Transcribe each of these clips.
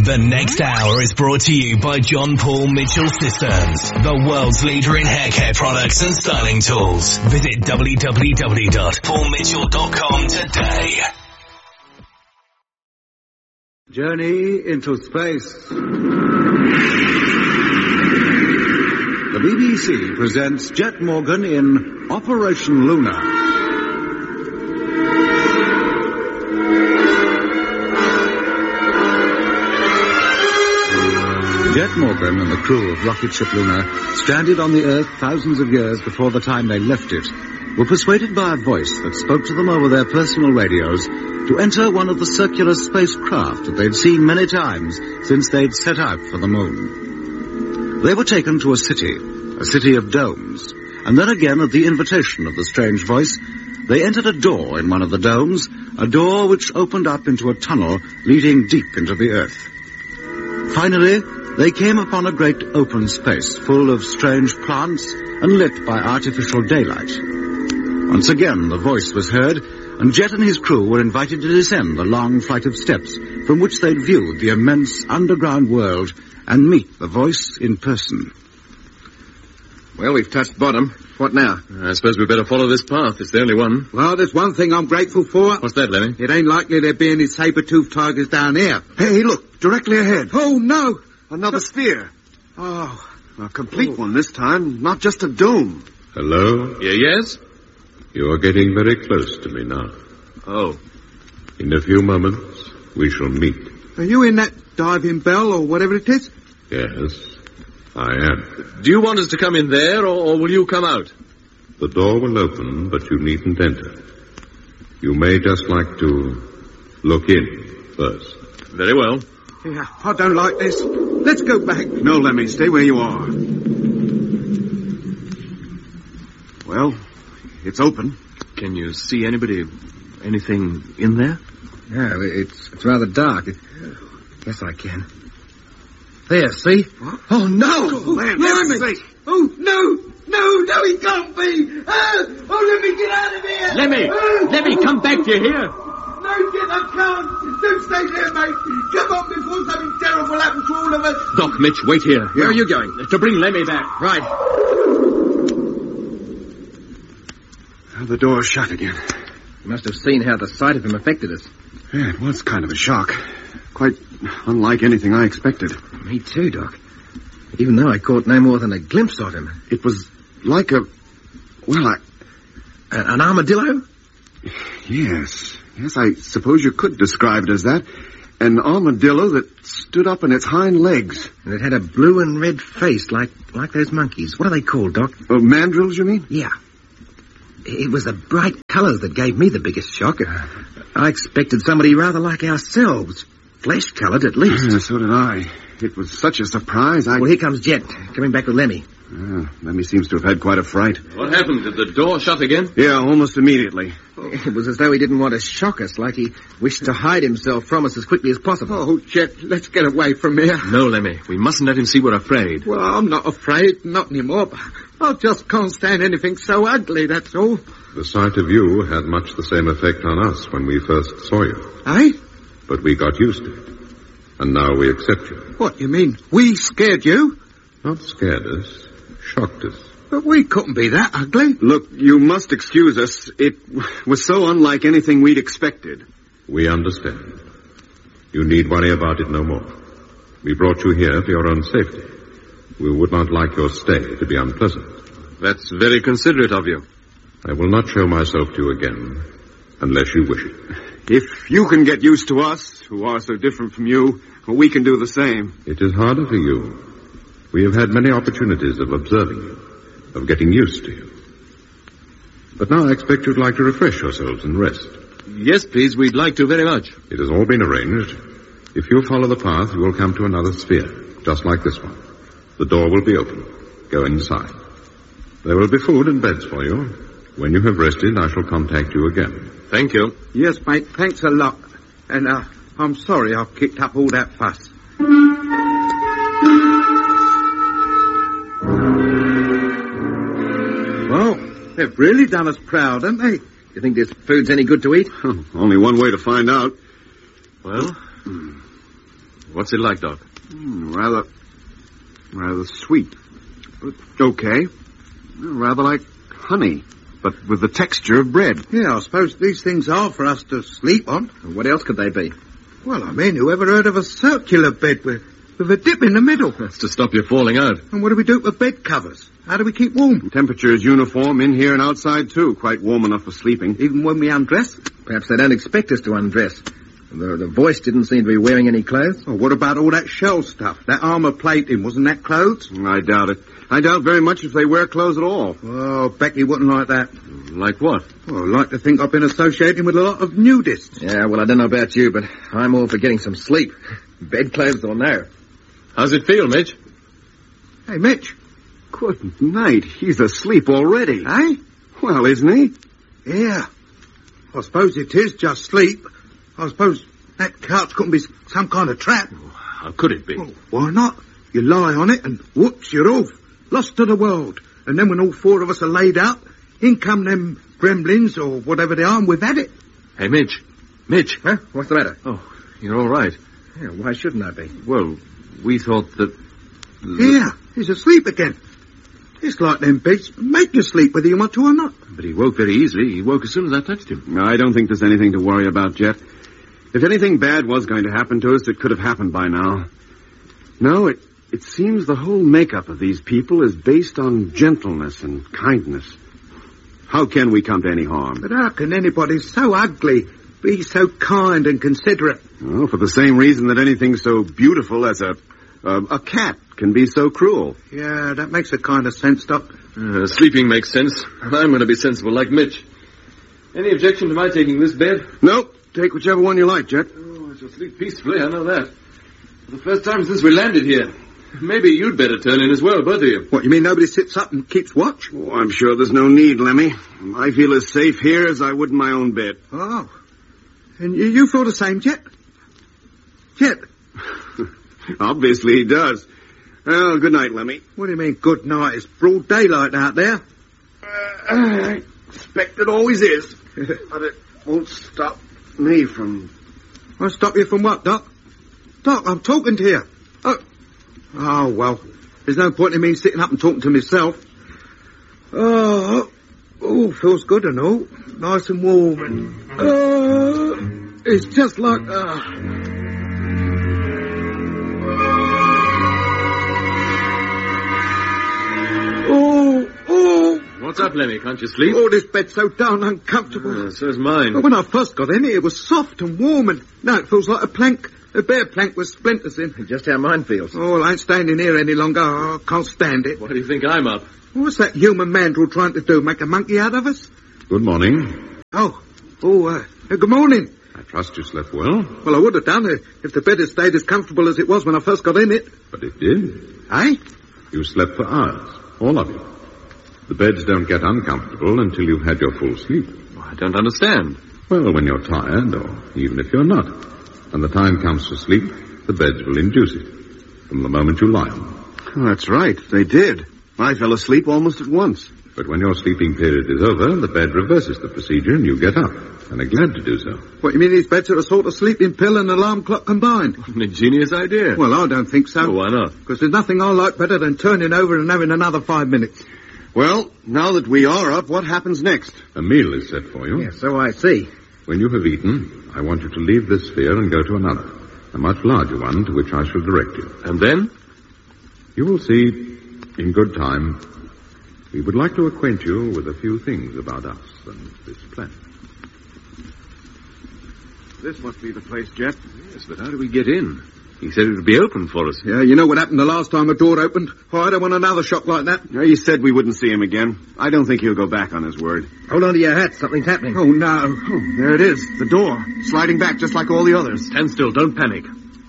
The next hour is brought to you by John Paul Mitchell Systems, the world's leader in hair care products and styling tools. Visit www.paulmitchell.com today. Journey into space. The BBC presents Jet Morgan in Operation Luna. Jet Morgan and the crew of rocket ship Luna, stranded on the Earth thousands of years before the time they left it, were persuaded by a voice that spoke to them over their personal radios to enter one of the circular spacecraft that they'd seen many times since they'd set out for the moon. They were taken to a city of domes, and then again at the invitation of the strange voice, they entered a door in one of the domes, a door which opened up into a tunnel leading deep into the Earth. Finally, they came upon a great open space full of strange plants and lit by artificial daylight. Once again, the voice was heard, and Jet and his crew were invited to descend the long flight of steps from which they'd viewed the immense underground world and meet the voice in person. Well, we've touched bottom. What now? I suppose we better follow this path. It's the only one. Well, there's one thing I'm grateful for. What's that, Lemmy? It ain't likely there be any saber-toothed tigers down here. Hey, look, directly ahead. Oh, no. Another sphere. Oh, a complete one this time, not just a dome. Hello? Yes? You are getting very close to me now. Oh. In a few moments, we shall meet. Are you in that diving bell or whatever it is? Yes, I am. Do you want us to come in there, or will you come out? The door will open, but you needn't enter. You may just like to look in first. Very well. Yeah, I don't like this. Let's go back. No, Lemmy, stay where you are. Well, it's open. Can you see anything in there? Yeah, it's rather dark. Yes, I can. There, see? What? Oh, no! Lemmy! Oh, no, he can't be! Let me get out of here! Lemmy, come back, you hear? No, Jet, I can't! Don't stay there, mate! Come on before something terrible happens to all of us! Doc, Mitch, wait here. Where are you going? To bring Lemmy back. Right. The door's shut again. You must have seen how the sight of him affected us. Yeah, it was kind of a shock. Quite unlike anything I expected. Me too, Doc. Even though I caught no more than a glimpse of him. It was like an armadillo? Yes, I suppose you could describe it as that. An armadillo that stood up on its hind legs. And it had a blue and red face like those monkeys. What are they called, Doc? Mandrills, you mean? Yeah. It was the bright colours that gave me the biggest shock. I expected somebody rather like ourselves. Flesh-coloured, at least. Yeah, so did I. It was such a surprise, Well, here comes Jet, coming back with Lemmy. Lemmy seems to have had quite a fright. What happened? Did the door shut again? Yeah, almost immediately. It was as though he didn't want to shock us, like he wished to hide himself from us as quickly as possible. Oh, Jet, let's get away from here. No, Lemmy. We mustn't let him see we're afraid. Well, I'm not afraid, not anymore. I just can't stand anything so ugly, that's all. The sight of you had much the same effect on us when we first saw you. Eh? But we got used to it. And now we accept you. What, you mean we scared you? Not scared us, shocked us. But we couldn't be that ugly. Look, you must excuse us. It was so unlike anything we'd expected. We understand. You need worry about it no more. We brought you here for your own safety. We would not like your stay to be unpleasant. That's very considerate of you. I will not show myself to you again, unless you wish it. If you can get used to us, who are so different from you, we can do the same. It is harder for you. We have had many opportunities of observing you, of getting used to you. But now I expect you'd like to refresh yourselves and rest. Yes, please, we'd like to very much. It has all been arranged. If you follow the path, you will come to another sphere, just like this one. The door will be open. Go inside. There will be food and beds for you. When you have rested, I shall contact you again. Thank you. Yes, mate, thanks a lot. And, I'm sorry I've kicked up all that fuss. Well, they've really done us proud, haven't they? You think this food's any good to eat? Only one way to find out. Well, What's it like, Doc? Rather sweet. But okay. Rather like honey, but with the texture of bread. Yeah, I suppose these things are for us to sleep on. What else could they be? Well, I mean, who ever heard of a circular bed with a dip in the middle? That's to stop you falling out. And what do we do with bed covers? How do we keep warm? Temperature is uniform in here and outside, too. Quite warm enough for sleeping. Even when we undress? Perhaps they don't expect us to undress. The voice didn't seem to be wearing any clothes. Oh, what about all that shell stuff? That armor plating, wasn't that clothes? I doubt it. I doubt very much if they wear clothes at all. Oh, Becky wouldn't like that. Like what? Well, I'd like to think I've been associating with a lot of nudists. Yeah, well, I don't know about you, but I'm all for getting some sleep. Bedclothes or no. How's it feel, Mitch? Hey, Mitch. Good night. He's asleep already. Eh? Well, isn't he? Yeah. I suppose it is just sleep. I suppose that couch couldn't be some kind of trap. How could it be? Well, why not? You lie on it and whoops, you're off. Lost to the world. And then when all four of us are laid out, in come them gremlins or whatever they are, and we've had it. Hey, Mitch. Mitch. Huh? What's the matter? Oh, you're all right. Yeah, why shouldn't I be? Well, we thought that... Yeah, he's asleep again. It's like them beds make you sleep whether you want to or not. But he woke very easily. He woke as soon as I touched him. No, I don't think there's anything to worry about, Jet. If anything bad was going to happen to us, it could have happened by now. No, it seems the whole makeup of these people is based on gentleness and kindness. How can we come to any harm? But how can anybody so ugly be so kind and considerate? Well, for the same reason that anything so beautiful as a cat can be so cruel. Yeah, that makes a kind of sense, Doc. Sleeping makes sense. I'm going to be sensible like Mitch. Any objection to my taking this bed? Nope. Take whichever one you like, Jet. Oh, I shall sleep peacefully, I know that. For the first time since we landed here. Maybe you'd better turn in as well, both of you. What, you mean nobody sits up and keeps watch? Oh, I'm sure there's no need, Lemmy. I feel as safe here as I would in my own bed. Oh. And you feel the same, Jet? Jet? Obviously he does. Well, good night, Lemmy. What do you mean, good night? It's broad daylight out there. I expect it always is. But it won't stop me from... I'll stop you from what, Doc? Doc, I'm talking to you. Oh, well, there's no point in me sitting up and talking to myself. Oh, feels good and all. Nice and warm and... it's just like... What's up, Lemmy? Can't you sleep? Oh, this bed's so darn uncomfortable. So's mine. But when I first got in it was soft and warm, and now it feels like a bare plank with splinters in. Just how mine feels. Oh, well, I ain't standing here any longer. I can't stand it. Why do you think I'm up? What's that human mandrill trying to do? Make a monkey out of us? Good morning. Good morning. I trust you slept well. Well, I would have done it if the bed had stayed as comfortable as it was when I first got in it. But it did. Eh? You slept for hours. All of you. The beds don't get uncomfortable until you've had your full sleep. I don't understand. Well, when you're tired, or even if you're not, when the time comes to sleep, the beds will induce it, from the moment you lie on them. Oh, that's right, they did. I fell asleep almost at once. But when your sleeping period is over, the bed reverses the procedure and you get up, and are glad to do so. What, you mean these beds are a sort of sleeping pill and alarm clock combined? An ingenious idea. Well, I don't think so. Oh, why not? Because there's nothing I like better than turning over and having another 5 minutes. Well, now that we are up, what happens next? A meal is set for you. Yeah, so I see. When you have eaten, I want you to leave this sphere and go to another, a much larger one to which I shall direct you. And then? You will see, in good time, we would like to acquaint you with a few things about us and this planet. This must be the place, Jet. Yes, but how do we get in? He said it would be open for us. Yeah, you know what happened the last time a door opened? Oh, I don't want another shock like that. No, he said we wouldn't see him again. I don't think he'll go back on his word. Hold on to your hat. Something's happening. Oh, no. Oh, there it is. The door. Sliding back just like all the others. Stand still. Don't panic.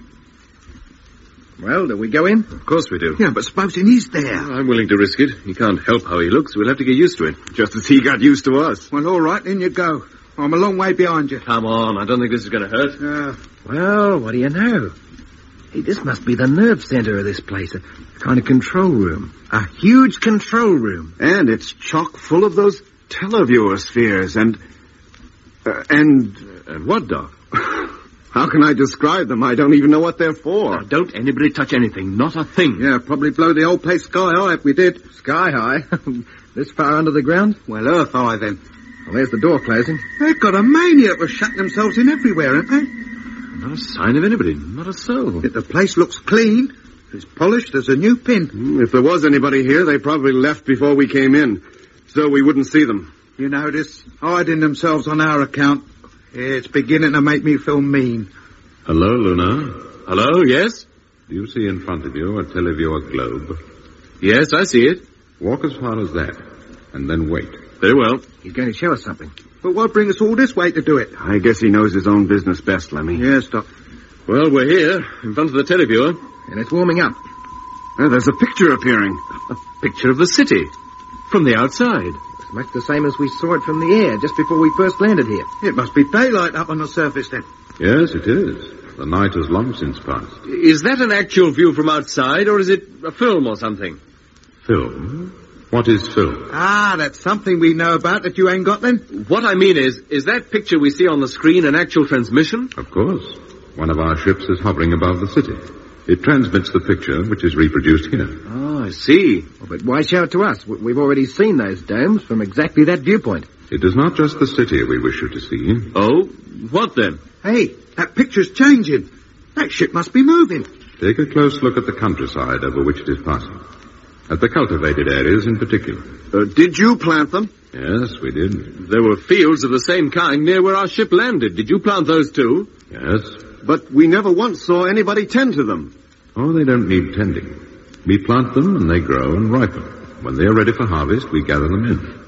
Well, do we go in? Of course we do. Yeah, but supposing he's there. I'm willing to risk it. He can't help how he looks. We'll have to get used to it. Just as he got used to us. Well, all right, in you go. I'm a long way behind you. Come on. I don't think this is going to hurt. Well, what do you know? Hey, this must be the nerve center of this place. A kind of control room. A huge control room. And it's chock full of those televiewer spheres and what, Doc? How can I describe them? I don't even know what they're for. Now, don't anybody touch anything. Not a thing. Yeah, probably blow the whole place sky high if we did. Sky high? This far under the ground? Well, earth high then. Well, there's the door closing. They've got a mania for shutting themselves in everywhere, haven't they? Not a sign of anybody. Not a soul. Yet the place looks clean. It's polished as a new pin. If there was anybody here, they probably left before we came in, so we wouldn't see them. You know, this hiding themselves on our account, it's beginning to make me feel mean. Hello, Luna. Hello, yes? Do you see in front of you a televiewer globe? Yes, I see it. Walk as far as that, and then wait. Very well. He's going to show us something. But what brings us all this way to do it? I guess he knows his own business best, Lemmy. Yes, Doc. Well, we're here, in front of the televiewer. And it's warming up. Oh, there's a picture appearing. A picture of the city. From the outside. It's much the same as we saw it from the air just before we first landed here. It must be daylight up on the surface then. Yes, it is. The night has long since passed. Is that an actual view from outside, or is it a film or something? Film? What is film? Ah, that's something we know about that you ain't got then. What I mean is that picture we see on the screen an actual transmission? Of course. One of our ships is hovering above the city. It transmits the picture, which is reproduced here. Oh, I see. Well, but why show it to us? We've already seen those domes from exactly that viewpoint. It is not just the city we wish you to see. Oh, what then? Hey, that picture's changing. That ship must be moving. Take a close look at the countryside over which it is passing. At the cultivated areas in particular. Did you plant them? Yes, we did. There were fields of the same kind near where our ship landed. Did you plant those too? Yes. But we never once saw anybody tend to them. Oh, they don't need tending. We plant them and they grow and ripen. When they are ready for harvest, we gather them in.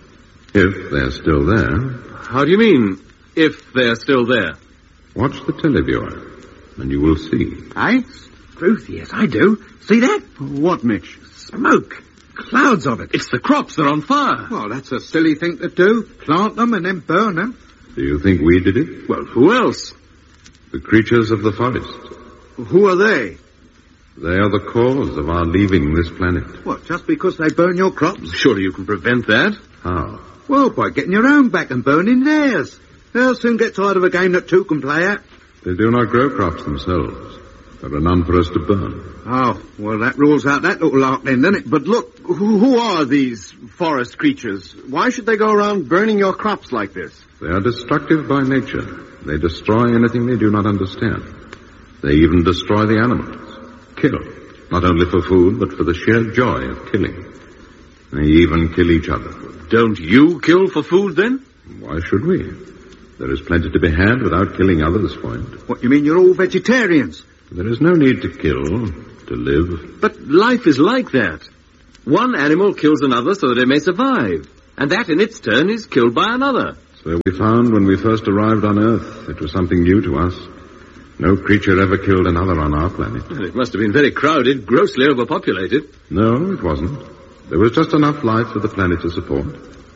If they're still there. How do you mean, if they're still there? Watch the televiewer, and you will see. Eh? Truth, yes, I do. See that? What, Mitch? Smoke. Clouds of it. It's the crops. They're on fire. Well, that's a silly thing to do. Plant them and then burn them. Do you think we did it? Well, who else? The creatures of the forest. Who are they? They are the cause of our leaving this planet. What, just because they burn your crops? Surely you can prevent that. How? Well, by getting your own back and burning theirs. They'll soon get tired of a game that two can play at. They do not grow crops themselves. There are none for us to burn. Oh, well, that rules out that little lark then, doesn't it? But look, who are these forest creatures? Why should they go around burning your crops like this? They are destructive by nature. They destroy anything they do not understand. They even destroy the animals. Kill. Not only for food, but for the sheer joy of killing. They even kill each other. Don't you kill for food, then? Why should we? There is plenty to be had without killing others for it. What, you mean you're all vegetarians? There is no need to kill to live. But life is like that. One animal kills another so that it may survive. And that, in its turn, is killed by another. So we found when we first arrived on Earth. It was something new to us. No creature ever killed another on our planet. Well, it must have been very crowded, grossly overpopulated. No, it wasn't. There was just enough life for the planet to support.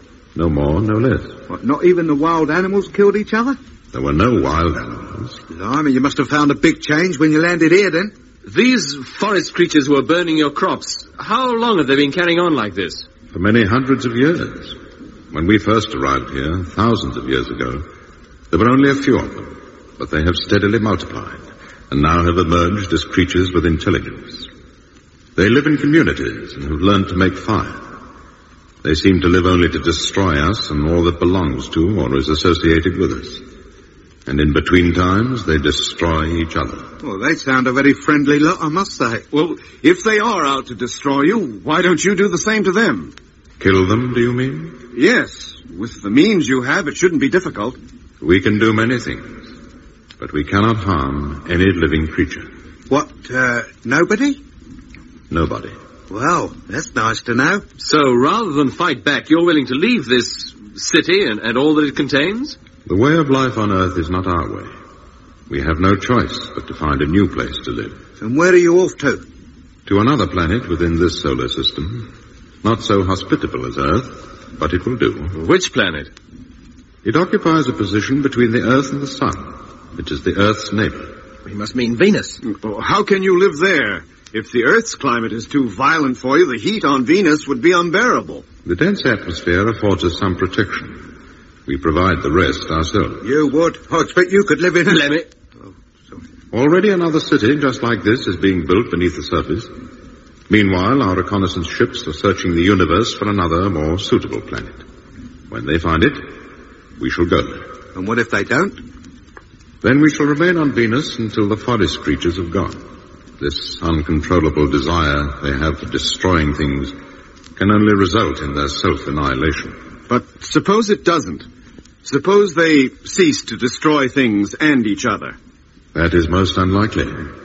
No more, no less. What, not even the wild animals killed each other? There were no wild animals. Blimey, you must have found a big change when you landed here, then. These forest creatures who are burning your crops, how long have they been carrying on like this? For many hundreds of years. When we first arrived here, thousands of years ago, there were only a few of them. But they have steadily multiplied, and now have emerged as creatures with intelligence. They live in communities and have learned to make fire. They seem to live only to destroy us and all that belongs to or is associated with us. And in between times, they destroy each other. Well, they sound a very friendly lot, I must say. Well, if they are out to destroy you, why don't you do the same to them? Kill them, do you mean? Yes. With the means you have, it shouldn't be difficult. We can do many things, but we cannot harm any living creature. What, nobody? Nobody. Well, that's nice to know. So rather than fight back, you're willing to leave this city and all that it contains? The way of life on Earth is not our way. We have no choice but to find a new place to live. And where are you off to? To another planet within this solar system. Not so hospitable as Earth, but it will do. Which planet? It occupies a position between the Earth and the Sun. It is the Earth's neighbor. He must mean Venus. How can you live there? If the Earth's climate is too violent for you, the heat on Venus would be unbearable. The dense atmosphere affords us some protection. We provide the rest ourselves. You would? I expect you could live in a... Lemmy. Already another city just like this is being built beneath the surface. Meanwhile, our reconnaissance ships are searching the universe for another, more suitable planet. When they find it, we shall go there. And what if they don't? Then we shall remain on Venus until the forest creatures have gone. This uncontrollable desire they have for destroying things can only result in their self-annihilation. But suppose it doesn't. Suppose they cease to destroy things and each other. That is most unlikely.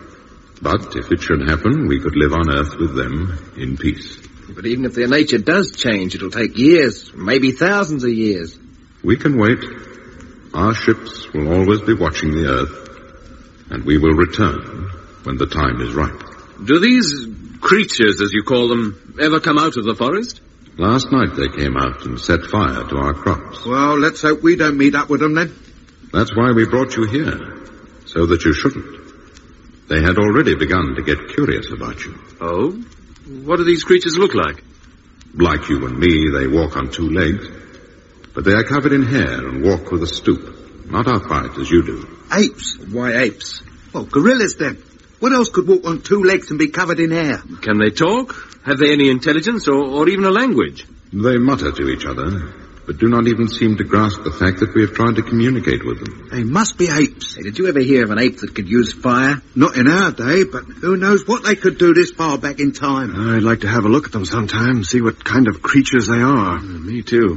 But if it should happen, we could live on Earth with them in peace. But even if their nature does change, it'll take years, maybe thousands of years. We can wait. Our ships will always be watching the Earth, and we will return when the time is right. Do these creatures, as you call them, ever come out of the forest? Last night they came out and set fire to our crops. Well, let's hope we don't meet up with them then. That's why we brought you here, so that you shouldn't. They had already begun to get curious about you. Oh? What do these creatures look like? Like you and me, they walk on two legs, but they are covered in hair and walk with a stoop, not upright as you do. Apes. Why apes? Well, gorillas then. What else could walk on two legs and be covered in hair? Can they talk? Have they any intelligence or even a language? They mutter to each other, but do not even seem to grasp the fact that we have tried to communicate with them. They must be apes. Hey, did you ever hear of an ape that could use fire? Not in our day, but who knows what they could do this far back in time. I'd like to have a look at them sometime, see what kind of creatures they are. Me too.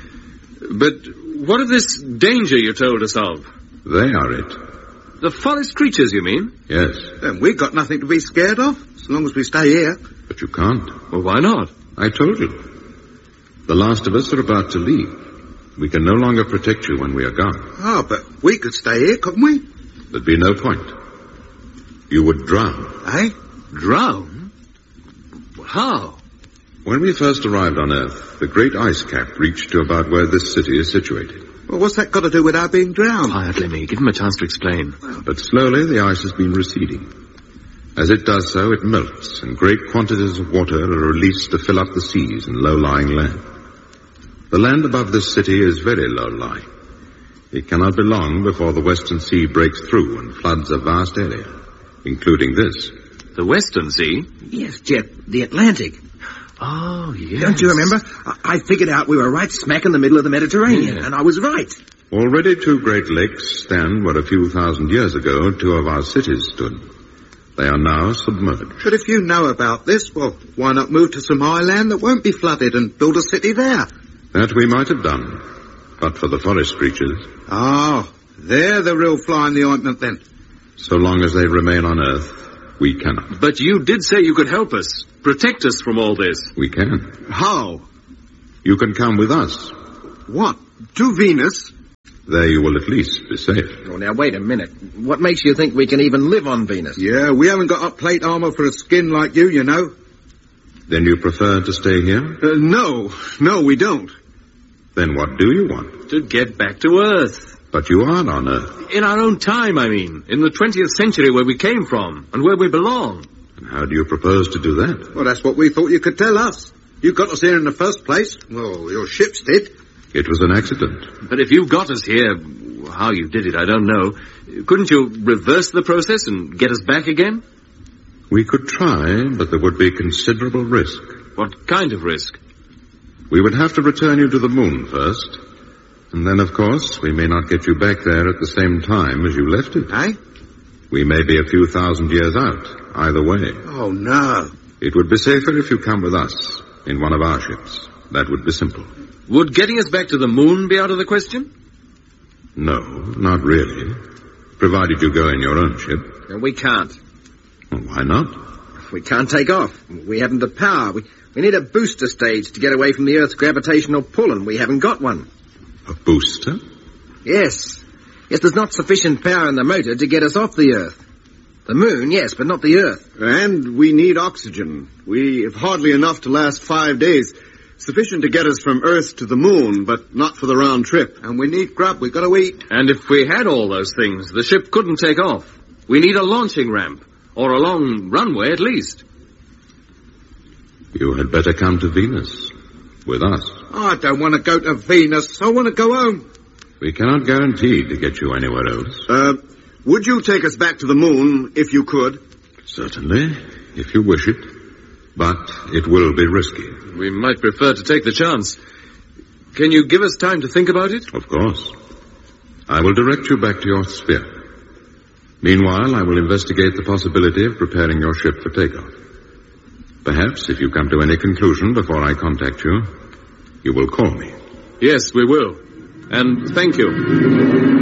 But what of this danger you told us of? They are it. The forest creatures, you mean? Yes. Then we've got nothing to be scared of, as long as we stay here. But you can't. Well, why not? I told you. The last of us are about to leave. We can no longer protect you when we are gone. Oh, but we could stay here, couldn't we? There'd be no point. You would drown. Eh? Drown? How? When we first arrived on Earth, the great ice cap reached to about where this city is situated. Well, what's that got to do with our being drowned? Quiet, Lemmy. Give him a chance to explain. But slowly the ice has been receding. As it does so, it melts, and great quantities of water are released to fill up the seas and low-lying land. The land above this city is very low-lying. It cannot be long before the Western Sea breaks through and floods a vast area, including this. The Western Sea? Yes, Jet, the Atlantic. Oh, yes. Don't you remember? I figured out we were right smack in the middle of the Mediterranean, and I was right. Already two great lakes stand where a few thousand years ago two of our cities stood. They are now submerged. But if you know about this, well, why not move to some high land that won't be flooded and build a city there? That we might have done, but for the forest creatures. Oh, they're the real fly in the ointment then. So long as they remain on Earth, we cannot. But you did say you could help us, protect us from all this. We can. How? You can come with us. What? To Venus? There you will at least be safe. Oh, now, wait a minute. What makes you think we can even live on Venus? Yeah, we haven't got up plate armor for a skin like you know. Then you prefer to stay here? No, we don't. Then what do you want? To get back to Earth. But you are on Earth. In our own time, I mean. In the 20th century where we came from and where we belong. And how do you propose to do that? Well, that's what we thought you could tell us. You got us here in the first place. Well, your ships did. It was an accident. But if you got us here, how you did it, I don't know. Couldn't you reverse the process and get us back again? We could try, but there would be considerable risk. What kind of risk? We would have to return you to the moon first. And then, of course, we may not get you back there at the same time as you left it. Eh? We may be a few thousand years out, either way. Oh, no. It would be safer if you come with us, in one of our ships. That would be simple. Would getting us back to the moon be out of the question? No, not really. Provided you go in your own ship. And we can't. Well, why not? We can't take off. We haven't the power. We need a booster stage to get away from the Earth's gravitational pull, and we haven't got one. A booster? Yes. Yes, there's not sufficient power in the motor to get us off the Earth. The moon, yes, but not the Earth. And we need oxygen. We have hardly enough to last 5 days. Sufficient to get us from Earth to the moon, but not for the round trip. And we need grub. We've got to eat. And if we had all those things, the ship couldn't take off. We need a launching ramp, or a long runway at least. You had better come to Venus, with us. I don't want to go to Venus. I want to go home. We cannot guarantee to get you anywhere else. Would you take us back to the moon if you could? Certainly, if you wish it. But it will be risky. We might prefer to take the chance. Can you give us time to think about it? Of course. I will direct you back to your sphere. Meanwhile, I will investigate the possibility of preparing your ship for takeoff. Perhaps, if you come to any conclusion before I contact you, you will call me. Yes, we will. And thank you.